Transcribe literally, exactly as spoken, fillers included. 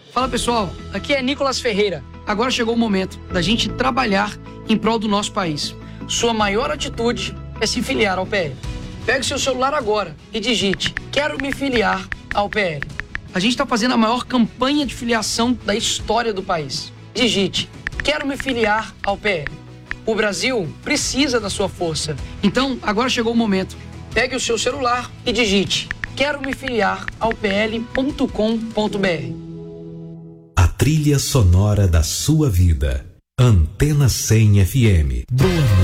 Fala pessoal, aqui é Nicolas Ferreira. Agora chegou o momento da gente trabalhar em prol do nosso país. Sua maior atitude é se filiar ao P L. Pegue seu celular agora e digite: quero me filiar ao P L. A gente está fazendo a maior campanha de filiação da história do país. Digite: quero me filiar ao P L. O Brasil precisa da sua força. Então, agora chegou o momento. Pegue o seu celular e digite: quero me filiar ao P L ponto com ponto B R. A trilha sonora da sua vida. Antena cem F M. Boa